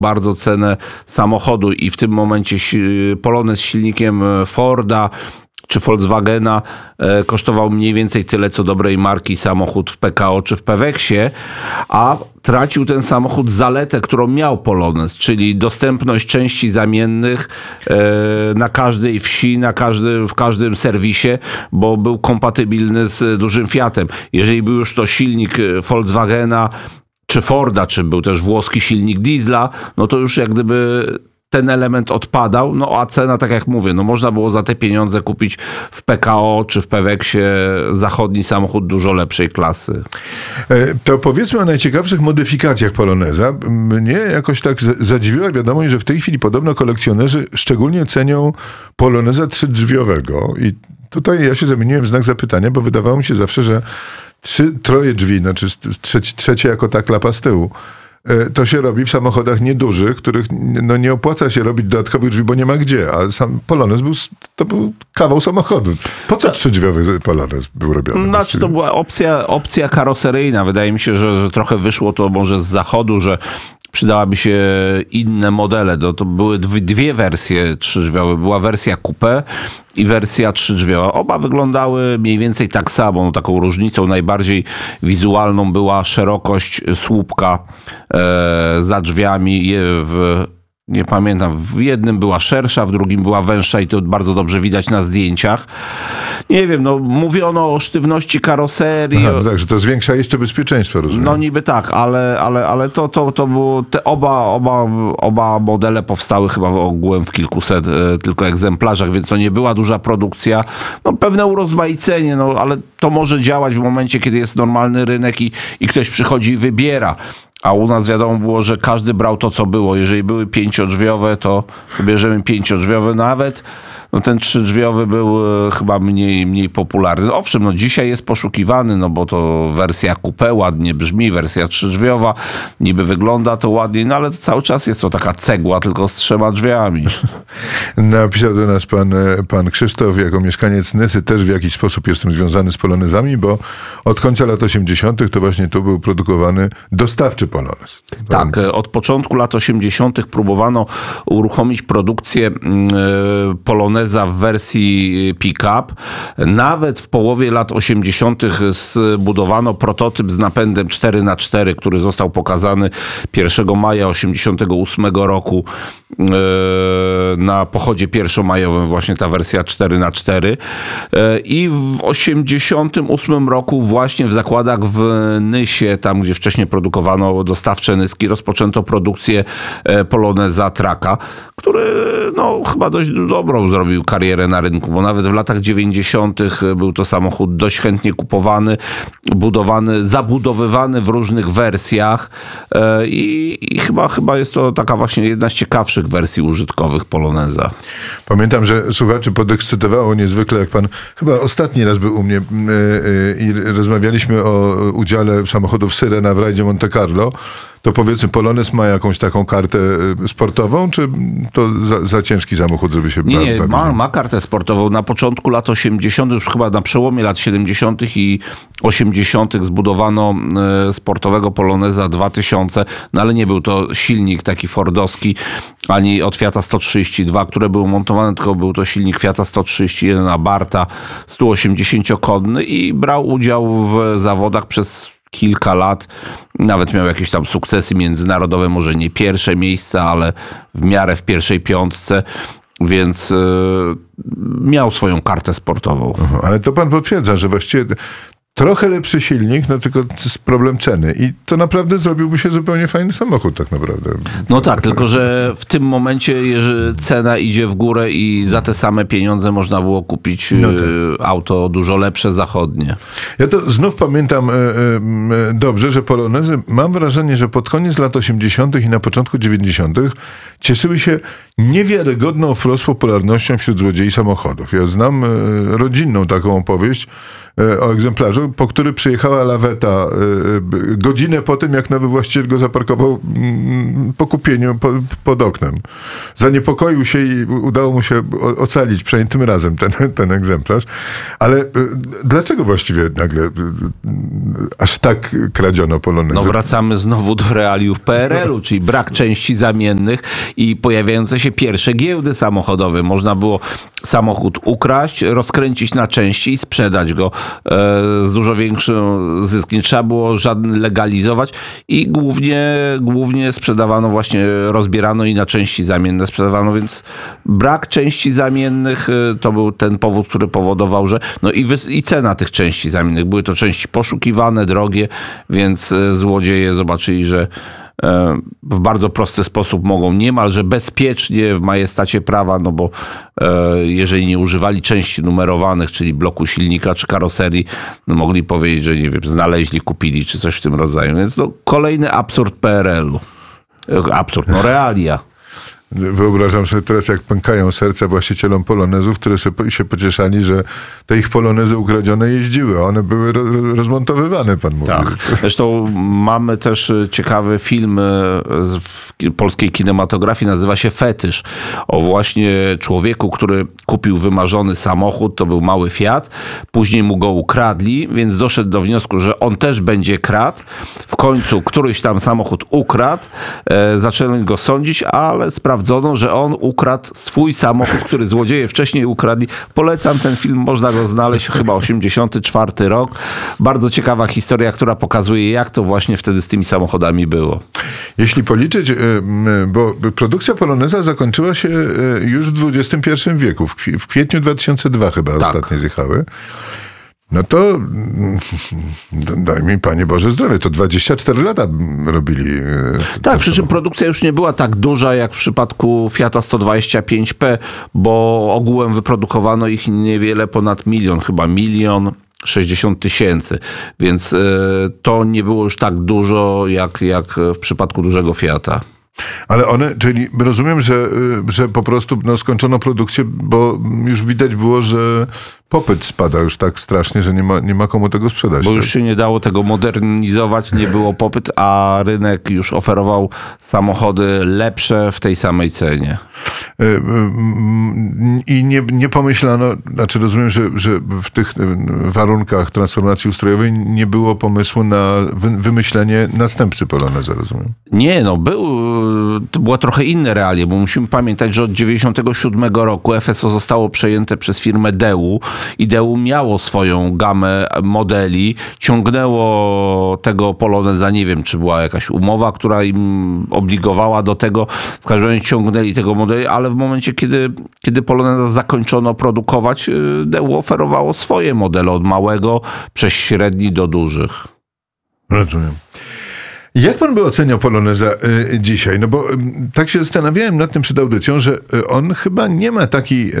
bardzo cenę samochodu i w tym momencie Polonez z silnikiem Forda czy Volkswagena kosztował mniej więcej tyle, co dobrej marki samochód w PKO czy w Peweksie, a tracił ten samochód zaletę, którą miał Polonez, czyli dostępność części zamiennych na każdej wsi, w każdym serwisie, bo był kompatybilny z dużym Fiatem. Jeżeli był już to silnik Volkswagena czy Forda, czy był też włoski silnik diesla, no to już jak gdyby ten element odpadał, no a cena, tak jak mówię, no można było za te pieniądze kupić w PKO czy w Peweksie zachodni samochód dużo lepszej klasy. To powiedzmy o najciekawszych modyfikacjach Poloneza. Mnie jakoś tak zadziwiła wiadomość, że w tej chwili podobno kolekcjonerzy szczególnie cenią Poloneza trzydrzwiowego i tutaj ja się zamieniłem w znak zapytania, bo wydawało mi się zawsze, że troje drzwi, znaczy trzecie jako ta klapa z tyłu, to się robi w samochodach niedużych, których no nie opłaca się robić dodatkowych drzwi, bo nie ma gdzie. A sam Polonez to był kawał samochodu. Po co trzydrzwiowy Polonez był robiony? Znaczy to była opcja karoseryjna. Wydaje mi się, że trochę wyszło to może z zachodu, że przydałaby się inne modele. To były dwie wersje trzydrzwiowe. Była wersja coupé i wersja trzydrzwiowa. Oba wyglądały mniej więcej tak samo. No, taką różnicą najbardziej wizualną była szerokość słupka za drzwiami. Nie pamiętam, w jednym była szersza, w drugim była węższa i to bardzo dobrze widać na zdjęciach. Nie wiem, no mówiono o sztywności karoserii. Aha, no tak, że to zwiększa jeszcze bezpieczeństwo, rozumiem. No niby tak, ale to było, te oba modele powstały chyba ogółem w kilkuset tylko egzemplarzach, więc to nie była duża produkcja. No pewne urozmaicenie, no ale to może działać w momencie, kiedy jest normalny rynek i ktoś przychodzi i wybiera. A u nas wiadomo było, że każdy brał to, co było. Jeżeli były pięciodrzwiowe, to bierzemy pięciodrzwiowe nawet. No ten trzydrzwiowy był chyba mniej popularny. Owszem, no dzisiaj jest poszukiwany, no bo to wersja coupé ładnie brzmi, wersja trzydrzwiowa niby wygląda to ładniej, no ale to cały czas jest to taka cegła, tylko z 3 drzwiami. Napisał do nas pan Krzysztof, jako mieszkaniec Nysy też w jakiś sposób jestem związany z Polonezami, bo od końca lat 80. to właśnie tu był produkowany dostawczy Polonez. Tak, od początku lat 80. próbowano uruchomić produkcję Poloneza w wersji pick-up. Nawet w połowie lat 80. zbudowano prototyp z napędem 4x4, który został pokazany 1 maja 88 roku na pochodzie pierwszomajowym, właśnie ta wersja 4x4. I w 88 roku właśnie w zakładach w Nysie, tam gdzie wcześniej produkowano dostawcze Nyski, rozpoczęto produkcję Poloneza Traka, który no chyba dość dobrą zrobił karierę na rynku, bo nawet w latach 90. był to samochód dość chętnie kupowany, budowany, zabudowywany w różnych wersjach i chyba jest to taka właśnie jedna z ciekawszych wersji użytkowych Poloneza. Pamiętam, że słuchaczy podekscytowało niezwykle, jak pan chyba ostatni raz był u mnie i rozmawialiśmy o udziale samochodów Syrena w rajdzie Monte Carlo. To powiedzmy, Polonez ma jakąś taką kartę sportową, czy to za ciężki samochód, żeby się bawić? Nie, ma kartę sportową. Na początku lat 80., już chyba na przełomie lat 70. i 80. zbudowano sportowego Poloneza 2000, no ale nie był to silnik taki fordowski, ani od Fiata 132, które były montowane, tylko był to silnik Fiata 131 Abarta, 180-konny i brał udział w zawodach przez kilka lat. Nawet miał jakieś tam sukcesy międzynarodowe, może nie pierwsze miejsca, ale w miarę w pierwszej piątce, więc miał swoją kartę sportową. Aha, ale to pan potwierdza, że właściwie trochę lepszy silnik, no tylko problem ceny. I to naprawdę zrobiłby się zupełnie fajny samochód tak naprawdę. No tak, tylko że w tym momencie cena idzie w górę i za te same pieniądze można było kupić auto dużo lepsze, zachodnie. Ja to znów pamiętam dobrze, że Polonezy, mam wrażenie, że pod koniec lat 80. i na początku 90. cieszyły się niewiarygodną wprost popularnością wśród złodziei samochodów. Ja znam rodzinną taką opowieść, o egzemplarzu, po który przyjechała laweta godzinę po tym, jak nowy właściciel go zaparkował po kupieniu pod oknem. Zaniepokoił się i udało mu się ocalić przynajmniej tym razem ten egzemplarz. Ale dlaczego właściwie nagle aż tak kradziono polonezy? No wracamy znowu do realiów PRL-u, czyli brak części zamiennych i pojawiające się pierwsze giełdy samochodowe. Można było samochód ukraść, rozkręcić na części i sprzedać go z dużo większym zyskiem. Nie trzeba było żadny legalizować i głównie sprzedawano właśnie, rozbierano i na części zamienne sprzedawano, więc brak części zamiennych to był ten powód, który powodował, że no i cena tych części zamiennych. Były to części poszukiwane, drogie, więc złodzieje zobaczyli, że w bardzo prosty sposób mogą niemalże bezpiecznie w majestacie prawa, no bo jeżeli nie używali części numerowanych, czyli bloku silnika czy karoserii, no mogli powiedzieć, że nie wiem, znaleźli, kupili czy coś w tym rodzaju. Więc no, kolejny absurd PRL-u. Absurd, no realia. Wyobrażam sobie teraz, jak pękają serca właścicielom polonezów, które się pocieszali, że te ich polonezy ukradzione jeździły, a one były rozmontowywane, pan mówi. Tak. Zresztą mamy też ciekawy film w polskiej kinematografii, nazywa się Fetysz. O właśnie człowieku, który kupił wymarzony samochód, to był mały Fiat, później mu go ukradli, więc doszedł do wniosku, że on też będzie kradł. W końcu któryś tam samochód ukradł, zaczęli go sądzić, ale sprawdzono, że on ukradł swój samochód, który złodzieje wcześniej ukradli. Polecam ten film, można go znaleźć, chyba 84 rok. Bardzo ciekawa historia, która pokazuje, jak to właśnie wtedy z tymi samochodami było. Jeśli policzyć, bo produkcja poloneza zakończyła się już w XXI wieku, w kwietniu 2002 chyba ostatnie zjechały. No to daj mi, Panie Boże zdrowie, to 24 lata robili. Tak, przy czym produkcja już nie była tak duża jak w przypadku Fiata 125P, bo ogółem wyprodukowano ich niewiele ponad 1 milion, chyba 1 060 000, więc to nie było już tak dużo jak w przypadku dużego Fiata. Ale one, czyli rozumiem, że po prostu skończono produkcję, bo już widać było, że popyt spada już tak strasznie, że nie ma komu tego sprzedać. Bo już się nie dało tego modernizować, nie było popyt, a rynek już oferował samochody lepsze w tej samej cenie. I nie pomyślano, znaczy rozumiem, że w tych warunkach transformacji ustrojowej nie było pomysłu na wymyślenie następcy Poloneza, rozumiem? Nie, no to było trochę inne realie, bo musimy pamiętać, że od 1997 roku FSO zostało przejęte przez firmę Deu i Deu miało swoją gamę modeli, ciągnęło tego Poloneza, nie wiem, czy była jakaś umowa, która im obligowała do tego, w każdym razie ciągnęli tego modeli, ale w momencie, kiedy Poloneza zakończono produkować, Deu oferowało swoje modele od małego przez średni do dużych. Rozumiem. Jak pan by oceniał Poloneza dzisiaj? No bo tak się zastanawiałem nad tym przed audycją, że on chyba nie ma takiej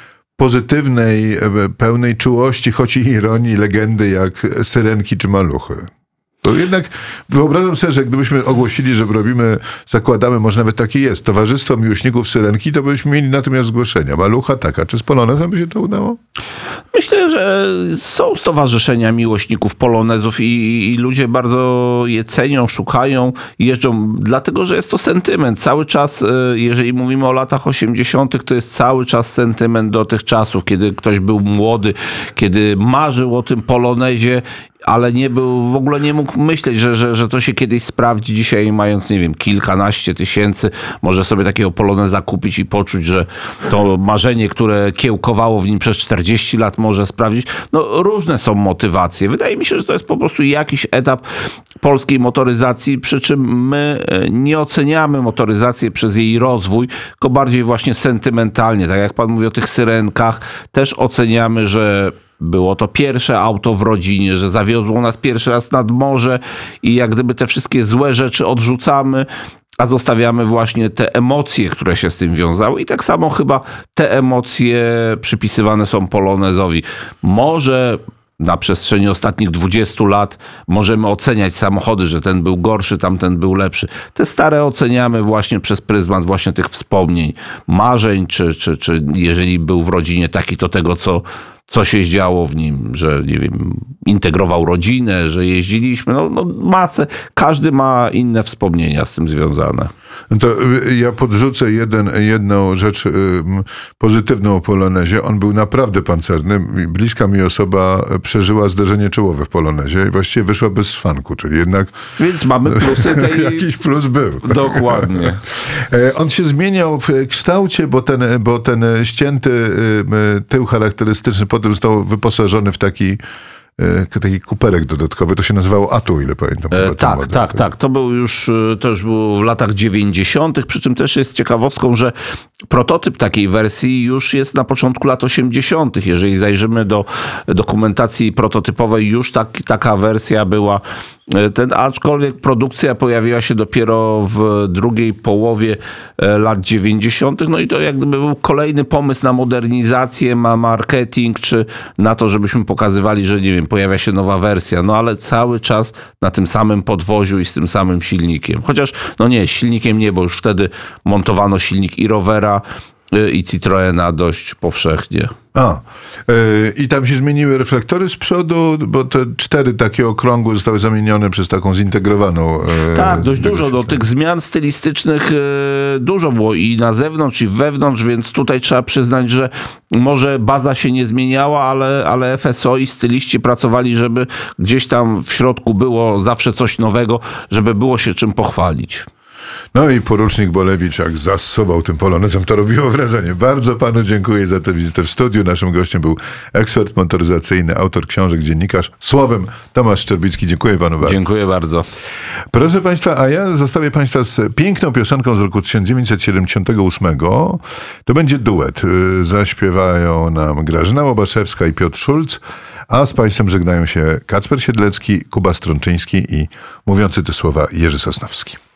pozytywnej, pełnej czułości, choć i ironii, legendy jak Syrenki czy Maluchy. To jednak wyobrażam sobie, że gdybyśmy ogłosili, że zakładamy, może nawet takie jest, Towarzystwo Miłośników Syrenki, to byśmy mieli natomiast zgłoszenia. Malucha taka. Czy z Polonezem by się to udało? Myślę, że są stowarzyszenia miłośników polonezów i ludzie bardzo je cenią, szukają, jeżdżą, dlatego, że jest to sentyment. Cały czas, jeżeli mówimy o latach 80., to jest cały czas sentyment do tych czasów, kiedy ktoś był młody, kiedy marzył o tym polonezie, ale w ogóle nie mógł myśleć, że to się kiedyś sprawdzi. Dzisiaj, mając, nie wiem, kilkanaście tysięcy, może sobie takiego poloneza kupić i poczuć, że to marzenie, które kiełkowało w nim przez 40 lat, może sprawdzić. No, różne są motywacje. Wydaje mi się, że to jest po prostu jakiś etap polskiej motoryzacji, przy czym my nie oceniamy motoryzację przez jej rozwój, tylko bardziej właśnie sentymentalnie. Tak jak pan mówi o tych Syrenkach, też oceniamy, że było to pierwsze auto w rodzinie, że zawiozło nas pierwszy raz nad morze i jak gdyby te wszystkie złe rzeczy odrzucamy, a zostawiamy właśnie te emocje, które się z tym wiązały. I tak samo chyba te emocje przypisywane są Polonezowi. Może na przestrzeni ostatnich 20 lat możemy oceniać samochody, że ten był gorszy, tamten był lepszy. Te stare oceniamy właśnie przez pryzmat właśnie tych wspomnień, marzeń, czy jeżeli był w rodzinie taki, to tego, co się działo w nim, że nie wiem, integrował rodzinę, że jeździliśmy, no masę. Każdy ma inne wspomnienia z tym związane. No to ja podrzucę jedną rzecz pozytywną o Polonezie. On był naprawdę pancerny. Bliska mi osoba przeżyła zderzenie czołowe w Polonezie i właściwie wyszła bez szwanku, czyli jednak... Więc mamy plusy tej... Jakiś plus był. Dokładnie. On się zmieniał w kształcie, bo ten ścięty tył charakterystyczny potem został wyposażony w taki kuperek dodatkowy, to się nazywało ATU, o ile pamiętam. Tak. To już było w latach 90., przy czym też jest ciekawostką, że prototyp takiej wersji już jest na początku lat 80. Jeżeli zajrzymy do dokumentacji prototypowej, już taka wersja była. Aczkolwiek produkcja pojawiła się dopiero w drugiej połowie lat 90. No i to jak gdyby był kolejny pomysł na modernizację, na marketing, czy na to, żebyśmy pokazywali, że nie wiem, pojawia się nowa wersja, no ale cały czas na tym samym podwoziu i z tym samym silnikiem. Chociaż, silnikiem nie, bo już wtedy montowano silnik i Rovera, i Citroena dość powszechnie. I tam się zmieniły reflektory z przodu, bo te 4 takie okrągłe zostały zamienione przez taką zintegrowaną... Tak, dość dużo. Tych zmian stylistycznych dużo było i na zewnątrz, i wewnątrz, więc tutaj trzeba przyznać, że może baza się nie zmieniała, ale FSO i styliści pracowali, żeby gdzieś tam w środku było zawsze coś nowego, żeby było się czym pochwalić. No i porucznik Bolewicz, jak zasuwał tym polonezem, to robiło wrażenie. Bardzo panu dziękuję za tę wizytę w studiu. Naszym gościem był ekspert motoryzacyjny, autor książek, dziennikarz. Słowem Tomasz Szczerbicki. Dziękuję panu bardzo. Dziękuję bardzo. Proszę państwa, a ja zostawię państwa z piękną piosenką z roku 1978. To będzie duet. Zaśpiewają nam Grażyna Łobaszewska i Piotr Szulc, a z państwem żegnają się Kacper Siedlecki, Kuba Strączyński i mówiący te słowa Jerzy Sosnowski.